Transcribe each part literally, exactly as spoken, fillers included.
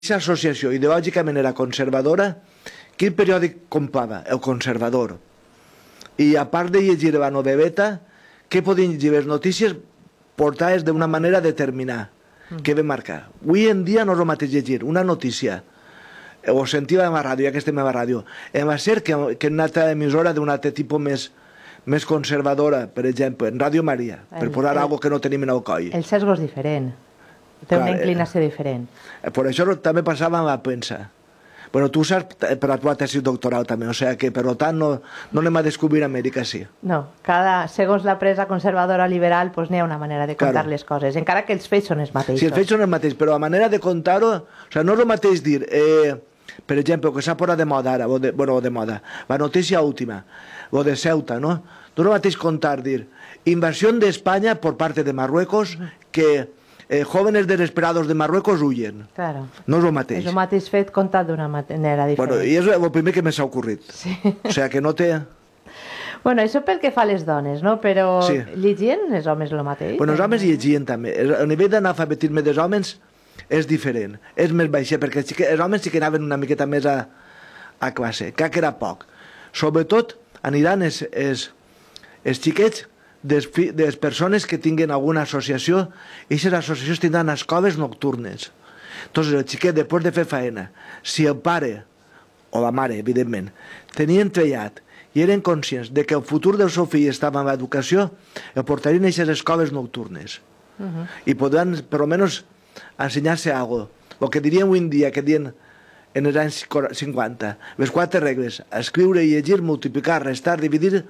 Aquesta associació ideològicament era conservadora, quin periòdic comprava? El Conservador. I a part de llegir la novel·leta, què podien llegir? Les notícies portades d'una manera determinada, que ve marcar. Avui en dia no és el mateix llegir una notícia, o sentir a la ràdio, ja que estem a la ràdio, va ser que en una altra emissora d'un altre tipus més més conservadora, per exemple, en Ràdio Maria, per posar alguna cosa que no tenim en el coll. El sesgo és diferent. Té una inclinació diferent. Per això també passava amb la premsa. Bueno, tu saps per la tua tesi doctoral també, o sigui que per tant no anem a descobrir Amèrica, sí. No, segons la presa conservadora liberal n'hi ha una manera de contar les coses, encara que els fets són els mateixos. Sí, els fets són els mateixos, però la manera de contar-ho, o sigui, no és el mateix dir, per exemple, que s'ha posat de moda ara, bueno, de moda, la notícia última, o de Ceuta, no? No és el mateix contar, dir, invasió d'Espanya per part de Marruecos que Eh, jóvenes desesperados de Marruecos huyen. Claro. No és el mateix. És el mateix fet contat d'una manera diferent. Bueno, i és el primer que m'ha ocorrit. Sí. O sigui que no té... Bueno, això pel que fa a les dones, no? Però sí. Llegien els homes el mateix? Bueno, els homes llegien també. El nivell d'analfabetisme dels homes és diferent. És més baix, perquè els homes sí que anaven una miqueta més a, a classe. Clar que era poc. Sobretot aniran els, els, els xiquets de les persones que tinguin alguna associació, i aquestes associacions tindran escoles nocturnes. Entonces el xiquet, després de fer feina, si el pare, o la mare, evidentment, tenien treballat i eren conscients de que el futur del seu fill estava en l'educació, el portarien a aquestes escoles nocturnes. I podran, per almenys, ensenyar-se alguna cosa. El que diríem avui en dia, que diuen en els anys cinquanta, les quatre regles, escriure, llegir, multiplicar, restar, dividir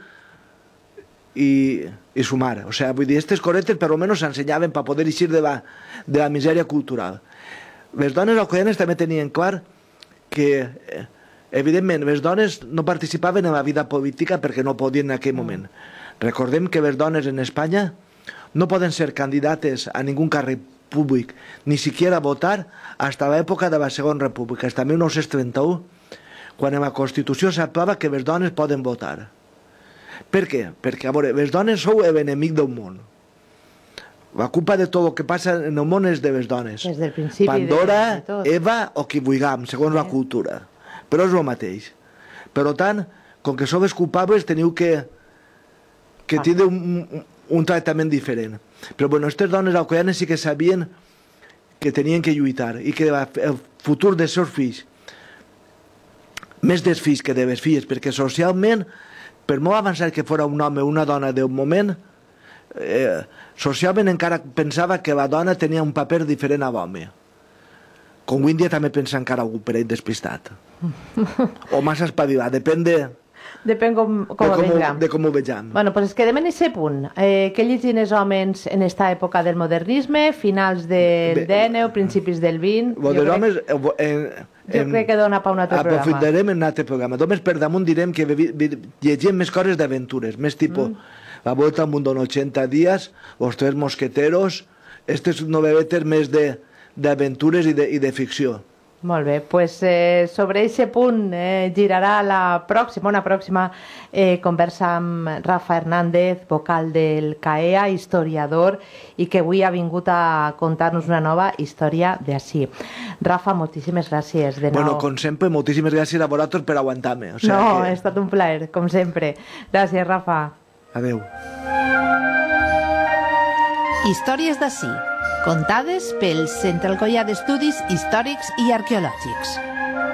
i, i sumar. O sigui, vull dir, aquestes correctes per almenys s'ensenyaven per poder eixir de la, de la misèria cultural. Les dones alcoianes també tenien clar que, evidentment, les dones no participaven en la vida política perquè no podien en aquell moment. Recordem que les dones en Espanya no poden ser candidates a ningú càrrec públic, ni siquiera votar, fins a l'època de la Segona República, fins a mil nou-cents trenta-u, quan en la Constitució s'aprova que les dones poden votar. Per què? Perquè, a veure, les dones sou l'enemic del món. La culpa de tot el que passa en el món és de les dones. Des del principi. Pandora, Eva o qui vulguem, segons la cultura. Però és el mateix. Per tant, com que sou els culpables, teniu que que tindre un, un tractament diferent. Però, bueno, aquestes dones alcoianes sí que sabien que tenien que lluitar i que el futur dels seus fills, més dels fills que de les filles, perquè socialment, per molt avançat que fos un home o una dona del moment, eh, socialment encara pensava que la dona tenia un paper diferent a l'home. Com avui en dia també pensa encara algú per ell despistat. O massa espavilat, depèn de... Depèn com, com de, ho vegem. de com ho vegem. Bueno, pues es quedem en aquest punt. Eh, què llegien els homes en aquesta època del modernisme, finals del dènou, principis del vint? Jo, jo, crec, crec, eh, jo crec que dona per un altre programa. Aprofitarem en un altre programa. Només per damunt direm que llegim més coses d'aventures, més tipus mm. La Volta al Mundo en ochenta días, Los Tres Mosqueteros, aquestes novel·letes més d'aventures i, de, i de ficció. Molt bé, pues, eh, sobre aquest punt eh, girarà la pròxima, una pròxima eh, conversa amb Rafa Hernández, vocal del CAEA, historiador, i que avui ha vingut a contar-nos una nova història d'ací. Rafa, moltíssimes gràcies de nou. Bueno, com sempre, moltíssimes gràcies a vosaltres per aguantar-me. O sea no, que... ha estat un plaer, com sempre. Gràcies, Rafa. Adéu. Històries d'ací, contades pel Centre Alcoià d'Estudis Històrics i Arqueològics.